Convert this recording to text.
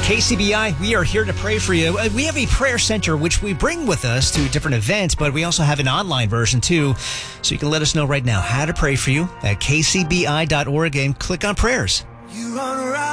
KCBI, we are here to pray for you. We have a prayer center which we bring with us to different events, but we also have an online version too. So you can let us know right now how to pray for you at kcbi.org and click on prayers. You run around.